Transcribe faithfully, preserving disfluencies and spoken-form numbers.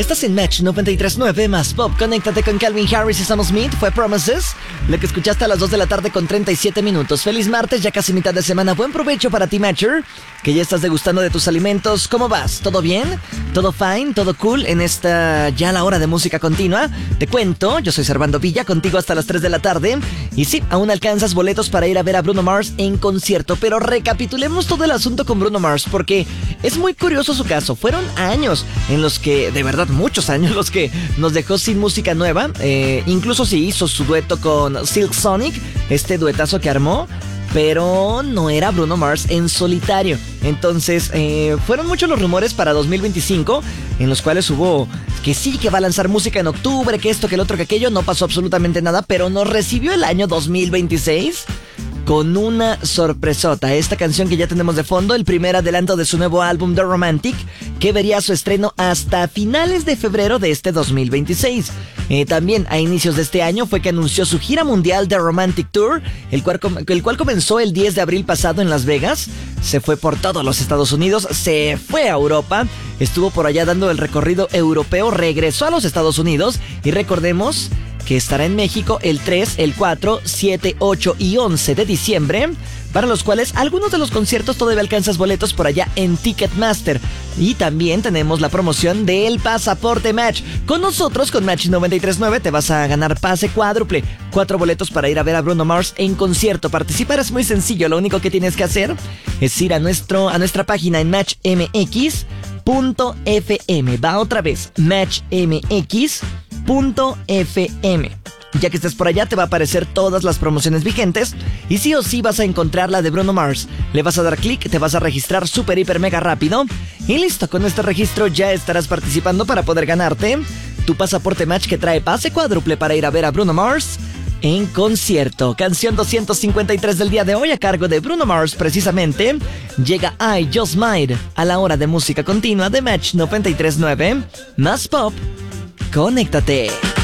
Estás en Match noventa y tres punto nueve más Pop. Conéctate con Calvin Harris y Sam Smith. Fue Promises, lo que escuchaste a las dos de la tarde con treinta y siete minutos. Feliz martes, ya casi mitad de semana. Buen provecho para ti, Matcher, que ya estás degustando de tus alimentos. ¿Cómo vas? ¿Todo bien? ¿Todo fine? ¿Todo cool en esta ya la hora de música continua? Te cuento, yo soy Servando Villa, contigo hasta las tres de la tarde. Y sí, aún alcanzas boletos para ir a ver a Bruno Mars en concierto. Pero recapitulemos todo el asunto con Bruno Mars, porque es muy curioso su caso. Fueron años en los que, de verdad, muchos años los que nos dejó sin música nueva. Eh, incluso sí hizo su dueto con Silk Sonic, este duetazo que armó, pero no era Bruno Mars en solitario. Entonces, eh, fueron muchos los rumores para dos mil veinticinco, en los cuales hubo que sí, que va a lanzar música en octubre, que esto, que el otro, que aquello. No pasó absolutamente nada, pero nos recibió el año dos mil veintiséis con una sorpresota. Esta canción que ya tenemos de fondo, el primer adelanto de su nuevo álbum The Romantic, que vería su estreno hasta finales de febrero de este dos mil veintiséis. Eh, también a inicios de este año fue que anunció su gira mundial The Romantic Tour, el cual, el cual comenzó el diez de abril pasado en Las Vegas. Se fue por todos los Estados Unidos, se fue a Europa, estuvo por allá dando el recorrido europeo, regresó a los Estados Unidos y recordemos que estará en México el tres, el cuatro, siete, ocho y once de diciembre, para los cuales algunos de los conciertos todavía alcanzas boletos por allá en Ticketmaster. Y también tenemos la promoción del Pasaporte Match. Con nosotros, con Match noventa y tres punto nueve, te vas a ganar pase cuádruple, cuatro boletos para ir a ver a Bruno Mars en concierto. Participar es muy sencillo, lo único que tienes que hacer es ir a, nuestro, a nuestra página en match m x punto f m. Va otra vez, match m x punto f m. Ya que estés por allá, te va a aparecer todas las promociones vigentes y sí o sí vas a encontrar la de Bruno Mars. Le vas a dar clic, te vas a registrar súper, hiper, mega rápido y listo. Con este registro ya estarás participando para poder ganarte tu Pasaporte Match, que trae pase cuádruple para ir a ver a Bruno Mars en concierto. Canción doscientos cincuenta y tres del día de hoy, a cargo de Bruno Mars precisamente. Llega I Just Might a la hora de música continua de Match noventa y tres punto nueve más Pop. Conéctate.